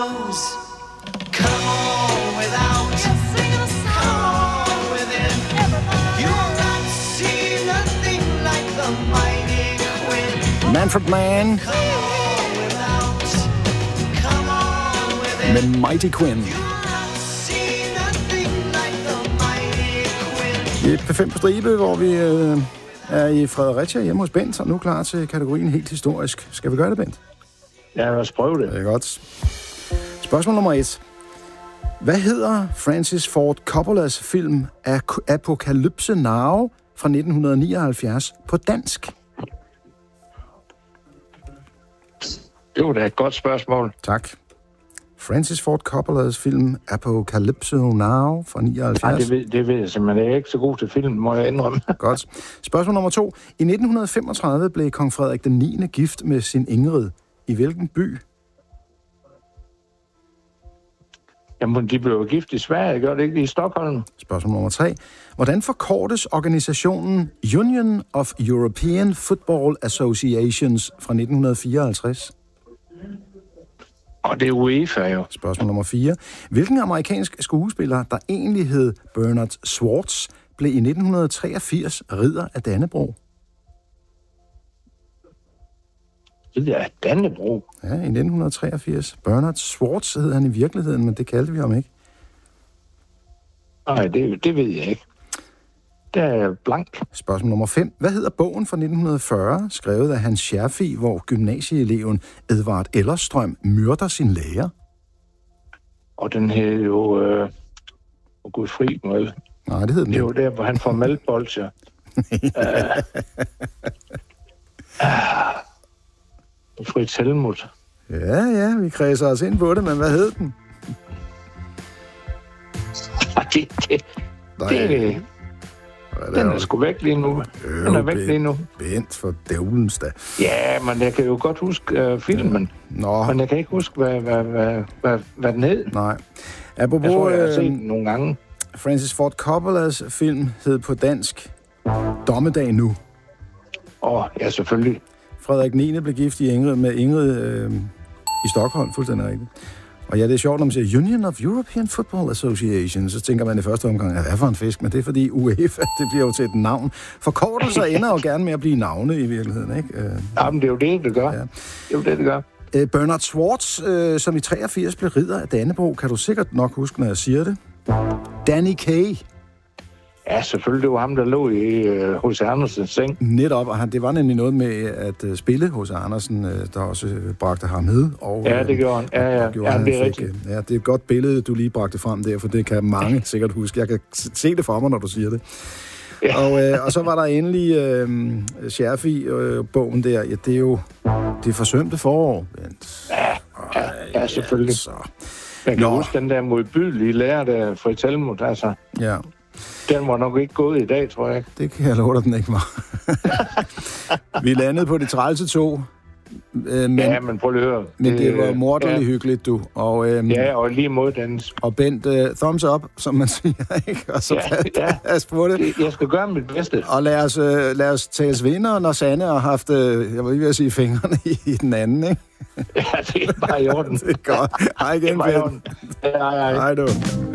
Come on without, come on within. You will not see nothing like the mighty Quinn. Manfred Mann Come on without, come on within. med Mighty Quinn. You will not see nothing like the mighty Quinn. I P5 på stribe, hvor vi er i Fredericia hjemme hos Bent, og nu klar til kategorien helt historisk. Skal vi gøre det, Bent? Ja, lad os prøve det. Det er godt. Spørgsmål nummer 1. Hvad hedder Francis Ford Coppolas film Apocalypse Now fra 1979 på dansk? Det var da et godt spørgsmål. Tak. Francis Ford Coppolas film Apocalypse Now fra 79. Nej, det ved jeg simpelthen. Jeg er ikke så god til film, må jeg indrømme. Godt. Spørgsmål nummer 2. I 1935 blev kong Frederik den 9. gift med sin Ingrid. I hvilken by? Jamen, de blev gift i Sverige, gør det ikke i Stockholm? Spørgsmål nummer 3. Hvordan forkortes organisationen Union of European Football Associations fra 1954? Og det er UEFA jo. Spørgsmål nummer 4. Hvilken amerikansk skuespiller, der egentlig hed Bernard Schwartz, blev i 1983 ridder af Dannebrog? Det er Dannebrog. Ja, i 1983. Bernard Schwartz hed han i virkeligheden, men det kaldte vi ham ikke. Nej, det ved jeg ikke. Det er blank. Spørgsmål nummer 5. Hvad hedder bogen fra 1940, skrevet af Hans Scherfig, hvor gymnasieeleven Edvard Ellerstrøm myrder sin lærer? Og den hed jo... Gud fri mig. Nej, det hed den Det er jo ikke. der, hvor han får malbolcher. Fritz Helmuth. Ja, vi kredser os ind på det, men hvad hed den? Den er sgu væk lige nu. Den er væk lige nu. Bent for dævlens da. Ja, men jeg kan jo godt huske filmen. Nå. Men jeg kan ikke huske, hvad den hed. Nej. Apropos, Jeg tror, jeg har set den nogle gange. Francis Ford Coppolas film hed på dansk Dommedag Nu. Ja, selvfølgelig. Frederik 9. blev gift med Ingrid i Stockholm, fuldstændig rigtigt. Og ja, det er sjovt, når man siger Union of European Football Association, så tænker man i første omgang, hvad for en fisk? Men det er fordi UEFA, det bliver jo til et navn. Forkortelser ender jo gerne med at blive navne i virkeligheden, ikke? Jamen, det er jo det gør. Ja. Det er jo det gør. Bernard Schwartz, som i 83 blev ridder af Dannebrog, kan du sikkert nok huske, når jeg siger det. Danny Kaye. Ja, selvfølgelig. Det var ham, der lå i H.C. Andersens seng. Netop, og det var nemlig noget med at spille H.C. Andersen, der også bragte ham med. Og, ja, det gjorde han. Ja, det er rigtigt. Ja, det er et godt billede, du lige bragte frem der, for det kan mange sikkert huske. Jeg kan se det for mig, når du siger det. Ja. Og så var der endelig Scherfig-bogen der. Ja, det er jo det forsømte forår. Ja, selvfølgelig. Så. Jeg kan huske den der modbydelige lærer, der Fritz Helmuth, altså. Ja. Den var nok ikke gået i dag, tror jeg. Det kan jeg love dig, den ikke var. Vi landede på de trælse 2. Men prøv lige at høre. Men det var morderligt hyggeligt, du. Og, og lige mod den. Og Bent, thumbs up, som man siger, ikke? Og så pas på det. Jeg skal gøre mit bedste. Og lad os tage os vinder, når Sanne har haft, jeg var lige ved at sige, fingrene i den anden, ikke? Ja, det er bare i orden. Det er godt. Hej igen, Bent. Hej. Hej du.